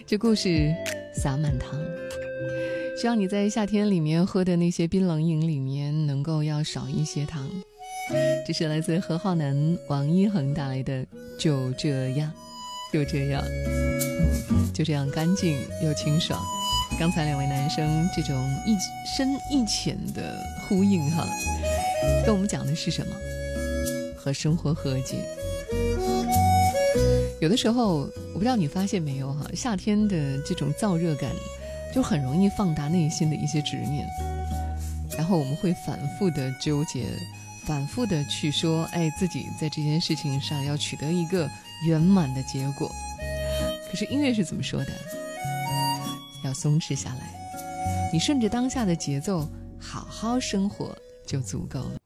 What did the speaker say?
这故事撒满糖，希望你在夏天里面喝的那些冰冷饮里面能够要少一些糖。这是来自何浩南、王一恒带来的就这样就这样就这样干净又清爽。刚才两位男生这种一深一浅的呼应哈，跟我们讲的是什么？和生活和解。有的时候我不知道你发现没有哈，夏天的这种燥热感就很容易放大内心的一些执念，然后我们会反复的纠结，反复的去说自己在这件事情上要取得一个圆满的结果。可是音乐是怎么说的？要松弛下来，你顺着当下的节奏好好生活就足够了。